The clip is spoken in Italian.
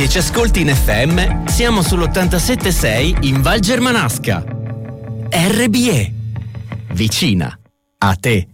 che ci ascolti in FM, siamo sull'87.6 in Val Germanasca. RBE. Vicina a te.